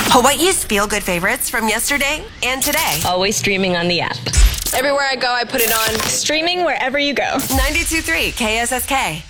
Hawaii's feel-good favorites from yesterday and today. Always streaming on the app. Everywhere I go, I put it on. Streaming wherever you go. 92.3 KSSK.